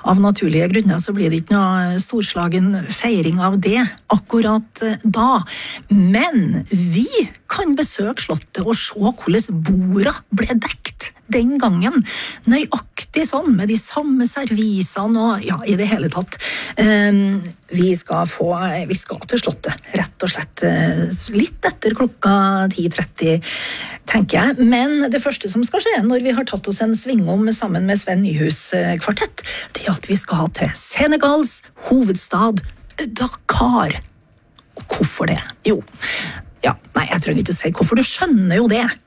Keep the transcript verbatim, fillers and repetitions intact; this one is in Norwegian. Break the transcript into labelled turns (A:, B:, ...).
A: av naturlige grunner så blir det ikke noe storslagen feiring av det akkurat da. Men vi kan besøke slottet og se hvordan borda ble dekt den gangen. Nøyaktig sånn, med de samme servisene og ja, i det hele tatt. Um, vi skal få, vi skal til slottet, rett og slett litt etter klokka ti tretti, tenker jeg. Men det første som skal skje når vi har tatt oss en svingom sammen med Sven Nyhus kvartett, det er at vi skal ha til Senegals hovedstad, Dakar. Og hvorfor det? Jo, ja, nei, jeg trenger ikke å si hvorfor, du skjønner jo det.